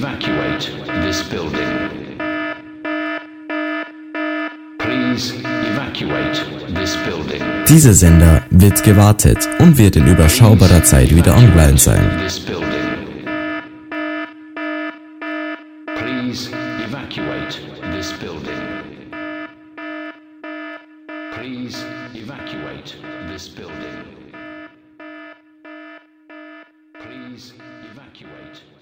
evacuate this building. Please evacuate this building. Dieser Sender wird gewartet und wird in überschaubarer Zeit wieder online sein. Please evacuate this building. Please evacuate this building.